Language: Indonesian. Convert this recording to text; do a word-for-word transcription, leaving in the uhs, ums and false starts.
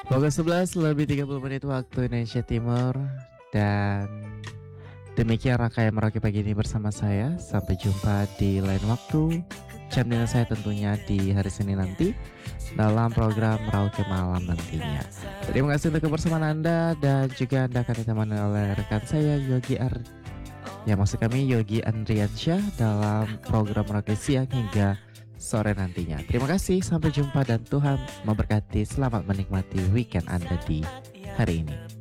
Pukul sebelas lebih tiga puluh menit waktu Indonesia Timur. Dan demikian rangkaian Merauke pagi ini bersama saya. Sampai jumpa di lain waktu, jam dengan saya tentunya di hari Senin nanti dalam program Merauke Malam nantinya. Terima kasih untuk kebersamaan Anda. Dan juga Anda akan ditemani oleh rekan saya Yogi Ar Ya maksud kami Yogi Andriansyah dalam program Merauke Siang hingga sore nantinya. Terima kasih, sampai jumpa dan Tuhan memberkati. Selamat menikmati weekend Anda di hari ini.